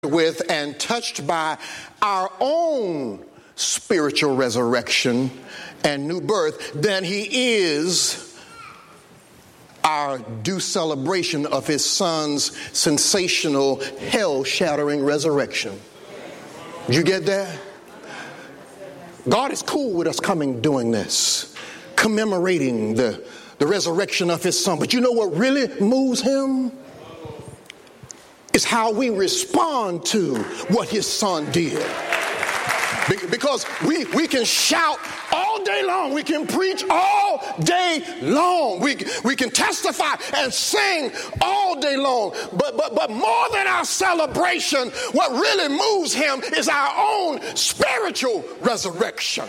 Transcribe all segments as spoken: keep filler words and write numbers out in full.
with and touched by our own spiritual resurrection and new birth than he is our due celebration of his son's sensational, hell-shattering resurrection. Did you get that? God is cool with us coming doing this, commemorating the, the resurrection of his son. But you know what really moves him? It's how we respond to what his son did. Because we, we can shout all day long. We can preach all day long. We, we can testify and sing all day long. But, but, but more than our celebration, what really moves him is our own spiritual resurrection.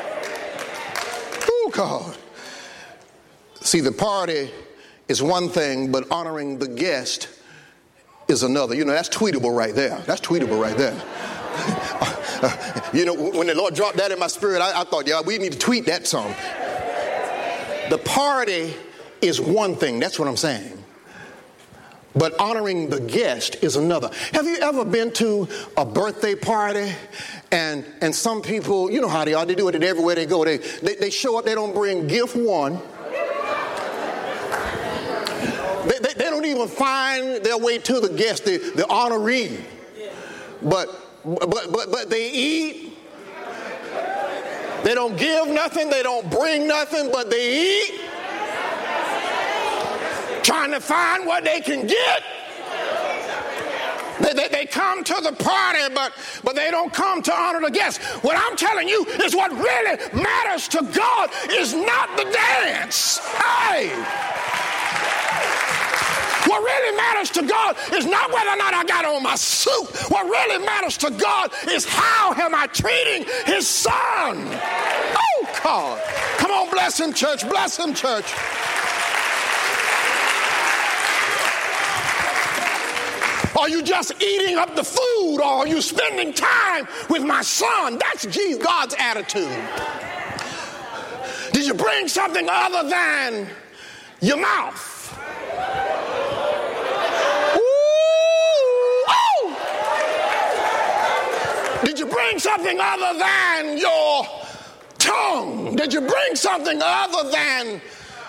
Oh, God. See, the party is one thing, but honoring the guest is another. You know, that's tweetable right there. That's tweetable right there. uh, you know, when the Lord dropped that in my spirit, I, I thought, yeah, we need to tweet that song. The party is one thing. That's what I'm saying. But honoring the guest is another. Have you ever been to a birthday party and and some people, you know how they are, they do it everywhere they go. They, they, they show up, they don't bring gift one. They, they, they don't even find their way to the guest, the, the honoree. But, but, but, but they eat. They don't give nothing. They don't bring nothing, but they eat. Trying to find what they can get. They, they, they come to the party, but, but they don't come to honor the guest. What I'm telling you is what really matters to God is not the dance. Hey! What really matters to God is not whether or not I got on my suit. What really matters to God is how am I treating his son. Oh, God. Come on, bless him, church. Bless him, church. Are you just eating up the food, or are you spending time with my son? That's Jesus, God's attitude. Did you bring something other than your mouth? Did you bring something other than your tongue? Did you bring something other than...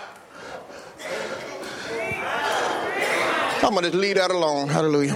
I'm going to leave that alone. Hallelujah.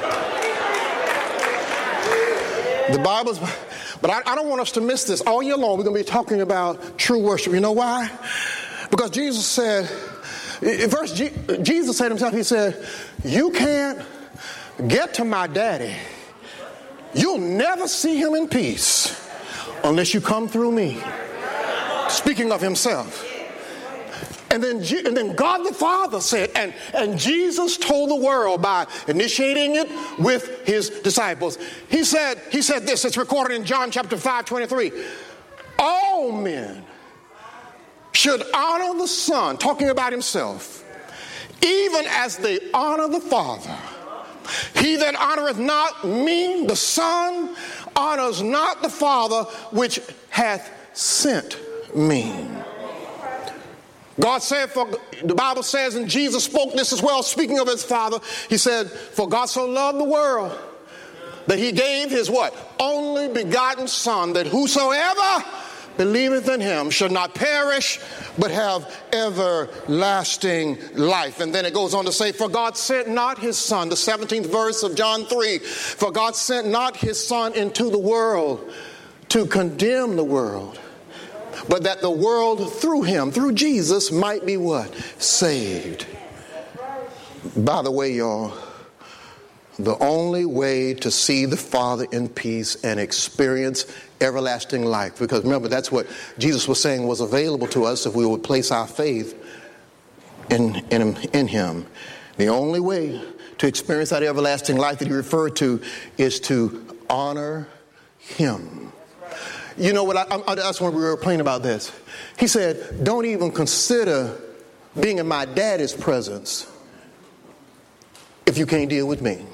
The Bible's... But I, I don't want us to miss this. All year long, we're going to be talking about true worship. You know why? Because Jesus said... First, Jesus said himself, he said, you can't get to my daddy. You'll never see him in peace unless you come through me. Speaking of himself. And then, and then God the Father said, and, and Jesus told the world by initiating it with his disciples. He said, he said this, it's recorded in John chapter five, twenty-three. All men should honor the Son, talking about himself, even as they honor the Father. He that honoreth not me, the Son, honors not the Father which hath sent me. God said, for the Bible says, and Jesus spoke this as well, speaking of his Father, he said, for God so loved the world that he gave his what? Only begotten Son, that whosoever believeth in him should not perish, but have everlasting life. And then it goes on to say, for God sent not his Son, the seventeenth verse of John three, for God sent not his Son into the world to condemn the world, but that the world through him, through Jesus, might be what? Saved. By the way, y'all, the only way to see the Father in peace and experience everlasting life, because remember, that's what Jesus was saying was available to us if we would place our faith in, in, in him. The only way to experience that everlasting life that he referred to is to honor him. You know what? I, I, that's when we were praying about this. He said, don't even consider being in my daddy's presence if you can't deal with me.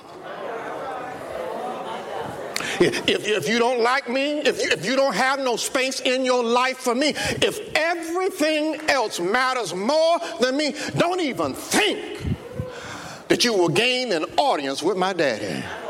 If, if you don't like me, if you, if you don't have no space in your life for me, if everything else matters more than me, don't even think that you will gain an audience with my daddy.